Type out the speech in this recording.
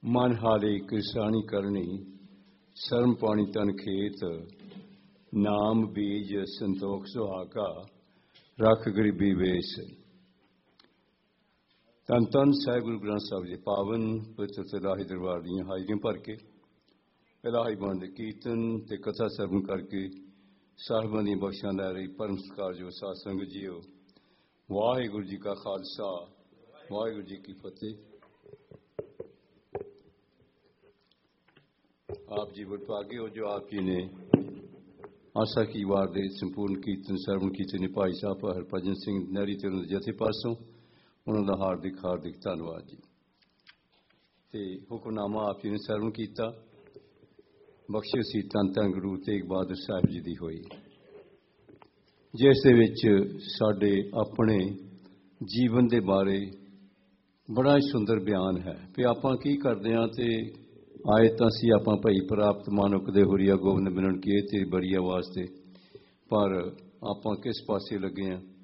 ਮਨ ਹਾਲੇ ਕਿਰਸਾਣੀ ਕਰਨੀ, ਸਰਮ ਪਾਣੀ ਤਨ ਖੇਤ, ਨਾਮ ਬੀਜ ਸੰਤੋਖ ਸੁਹਾਗਾ, ਰੱਖ ਗਰੀਬੀ ਵੇਸ। ਧੰਨ ਧੰਨ ਸਾਹਿਬ ਗੁਰੂ ਗ੍ਰੰਥ ਸਾਹਿਬ ਜੀ ਪਾਵਨ ਪਵਿੱਤਰ ਇਲਾਹੀ ਦਰਬਾਰ ਦੀਆਂ ਹਾਜ਼ਰੀਆਂ ਭਰ ਕੇ ਇਲਾਹੀ ਬਾਣੀ ਦੇ ਕੀਰਤਨ ਤੇ ਕਥਾ ਸਰਵਣ ਕਰਕੇ ਸਾਹਿਬਾਂ ਦੀਆਂ ਬਖਸ਼ਾਂ ਲੈ ਰਹੀ ਪਰਮ ਸਤਿਕਾਰਯੋਗ ਸਾਧ ਸੰਗਤ ਜੀਓ, ਵਾਹਿਗੁਰੂ ਜੀ ਕਾ ਖਾਲਸਾ, ਵਾਹਿਗੁਰੂ ਜੀ ਕੀ ਫਤਿਹ। ਆਪ ਜੀ ਵਡਭਾਗੇ ਹੋ ਜੋ ਆਪ ਜੀ ਨੇ ਆਸਾ ਕੀ ਵਾਰ ਦੇ ਸੰਪੂਰਨ ਕੀਰਤਨ ਸਰਵਣ ਕੀਤੇ ਨੇ। ਭਾਈ ਸਾਹਿਬ ਹਰਭਜਨ ਸਿੰਘ ਨਹਿਰੀ ਤੇ ਉਹਨਾਂ ਦੇ ਜਥੇ ਪਾਸੋਂ ਉਹਨਾਂ ਦਾ ਹਾਰਦਿਕ ਧੰਨਵਾਦ ਜੀ। ਤੇ ਹੁਕਮਨਾਮਾ ਆਪ ਜੀ ਨੇ ਸਰਵਣ ਕੀਤਾ, ਬਖਸ਼ਿਸ਼ ਸੀ ਧੰਨ ਧੰਨ ਗੁਰੂ ਤੇਗ ਬਹਾਦਰ ਸਾਹਿਬ ਜੀ ਦੀ ਹੋਈ, ਜਿਸ ਦੇ ਵਿੱਚ ਸਾਡੇ ਆਪਣੇ ਜੀਵਨ ਦੇ ਬਾਰੇ ਬੜਾ ਹੀ ਸੁੰਦਰ ਬਿਆਨ ਹੈ ਵੀ ਆਪਾਂ ਕੀ ਕਰਦੇ ਹਾਂ। ਤੇ ਆਏ ਤਾਂ ਸੀ ਆਪਾਂ ਭਈ ਪ੍ਰਾਪਤ ਮਾਨੁਕ ਦੇ ਹੁਰੀਆ ਗੋਬਿੰਦ ਮਿਲਣ ਕੀਏ ਤੇਰੀ ਬਰੀਆ ਵਾਸਤੇ, ਪਰ ਆਪਾਂ ਕਿਸ ਪਾਸੇ ਲੱਗੇ ਹਾਂ।